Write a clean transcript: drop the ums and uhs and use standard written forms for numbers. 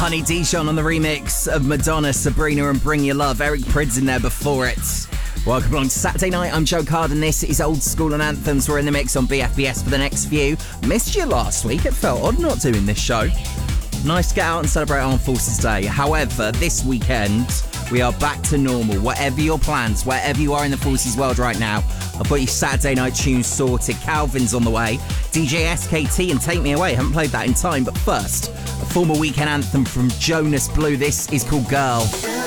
Honey Dijon on the remix of Madonna, Sabrina and Bring Your Love. Eric Prydz in there before it. Welcome along to Saturday night. I'm Joe Carden. This is Old School and Anthems. We're in the mix on BFBS for the next few. Missed you last week. It felt odd not doing this show. Nice to get out and celebrate Armed Forces Day. However, this weekend, we are back to normal. Whatever your plans, wherever you are in the Forces world right now, I've got your Saturday night tunes sorted. Calvin's on the way. DJ SKT and Take Me Away. Haven't played that in time, but first, a former weekend anthem from Jonas Blue. This is called Girl.